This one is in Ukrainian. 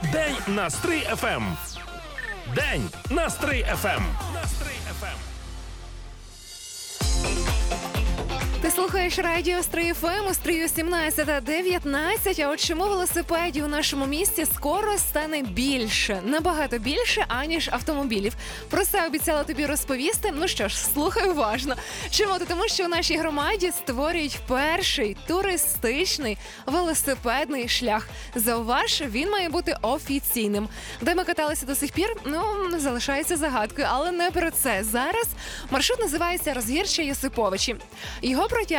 День на Стрий ФМ. День на Стрий ФМ. Ти слухаєш радіо Стрий ФМ у Стрию 17:19, а от чому велосипедів у нашому місті скоро стане більше, набагато більше, аніж автомобілів. Про це обіцяла тобі розповісти. Ну що ж, слухай уважно. Чому? Тому що у нашій громаді створюють перший туристичний велосипедний шлях. Зауваж, він має бути офіційним. Де ми каталися до сих пір? Залишається загадкою, але не про це. Зараз маршрут називається Розгірча Йосиповичі. Його протягують